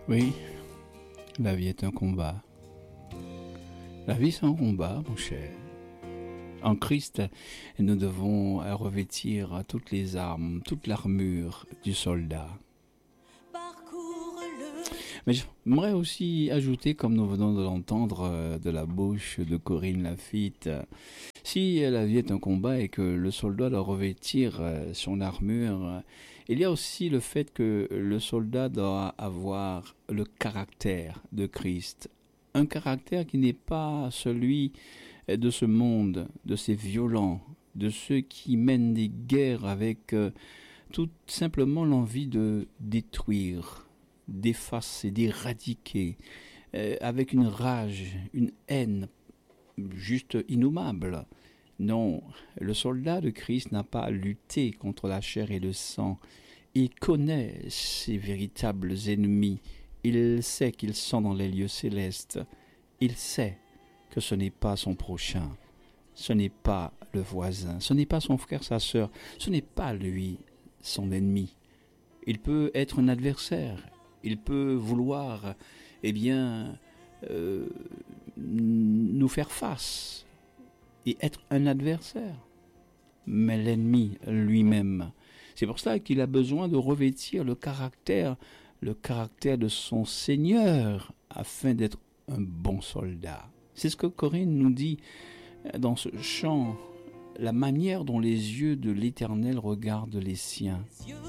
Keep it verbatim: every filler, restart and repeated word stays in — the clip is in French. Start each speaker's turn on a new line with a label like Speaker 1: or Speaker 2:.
Speaker 1: Oui, la vie est un combat. La vie c'est un combat, mon cher. En Christ, nous devons revêtir toutes les armes, toute l'armure du soldat. Mais j'aimerais aussi ajouter, comme nous venons de l'entendre de la bouche de Corinne Lafitte, si la vie est un combat et que le soldat doit revêtir son armure, il y a aussi le fait que le soldat doit avoir le caractère de Christ. Un caractère qui n'est pas celui de ce monde, de ces violents, de ceux qui mènent des guerres avec euh, tout simplement l'envie de détruire, d'effacer, d'éradiquer, euh, avec une rage, une haine juste innommable. Non, le soldat de Christ n'a pas à lutter contre la chair et le sang. Il connaît ses véritables ennemis. Il sait qu'ils sont dans les lieux célestes. Il sait que ce n'est pas son prochain, ce n'est pas le voisin, ce n'est pas son frère, sa sœur, ce n'est pas lui, son ennemi. Il peut être un adversaire, il peut vouloir, eh bien, euh, nous faire face et être un adversaire. Mais l'ennemi lui-même, c'est pour cela qu'il a besoin de revêtir le caractère, le caractère de son Seigneur, afin d'être un bon soldat. C'est ce que Corinne nous dit dans ce chant, la manière dont les yeux de l'Éternel regardent les siens.